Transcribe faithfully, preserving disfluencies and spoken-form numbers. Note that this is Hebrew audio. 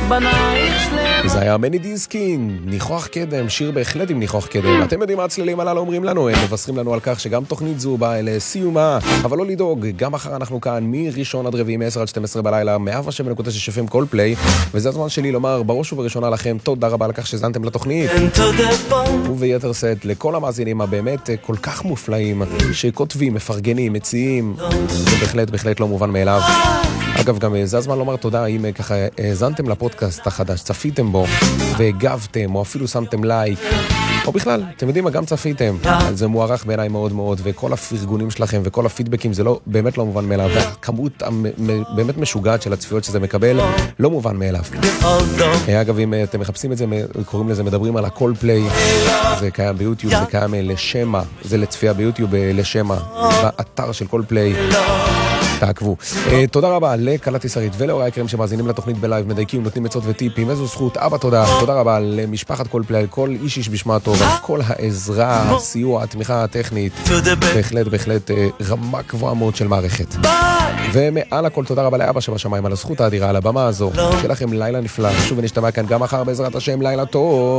זה היה מני דיסקין, ניחוח קדם, שיר בהחלט עם ניחוח קדם. אתם יודעים מה הצלילים הללו אומרים לנו? הם מבשרים לנו על כך שגם תוכנית זו באה לסיומה, אבל לא לדאוג, גם מחר אנחנו כאן מראשון עד רביעי מ-עשר עד שתים עשרה בלילה, מאה ושבע נקודה שש אף אם כל פליי, וזה הזמן שלי לומר בראש ובראשונה לכם תודה רבה לכך שזנתם לתוכנית, וביתר סט לכל המאזינים הבאמת כל כך מופלאים שכותבים, מפרגנים, מציעים, זה בהחלט בהחלט לא מובן מאליו. אגב, גם זה הזמן לומר תודה אם ככה האזנתם לפודקאסט החדש, צפיתם בו והגבתם או אפילו שמתם לייק או בכלל, אתם יודעים מה, גם צפיתם, זה מוערך בעיניי מאוד מאוד, וכל הפרגונים שלכם וכל הפידבקים זה לא, באמת לא מובן מאליו, והכמות באמת משוגעת של הצפיות שזה מקבל לא מובן מאליו. אגב, אם אתם מחפשים את זה, קוראים לזה, מדברים על הכל פליי, זה קיים ביוטיוב, זה קיים לשמה, זה לצפייה ביוטיוב לשמה, באתר של כל פליי. תעקבו. תודה רבה לקלת ישרית ולאורי היקרים שמאזינים לתוכנית בלייב, מדייקים, נותנים עצות וטיפים, איזו זכות, אבא תודה. תודה רבה למשפחת כל פליי, כל איש איש בשמה טוב, כל העזרה, הסיוע, התמיכה הטכנית, בהחלט בהחלט רמה קבועה מאוד של מערכת. ומעל הכל תודה רבה לאבא שבשמיים על הזכות האדירה על הבמה הזו. שיהיה לכם לילה נפלא, שוב ונשתמע כאן גם מחר בעזרת השם, לילה טוב.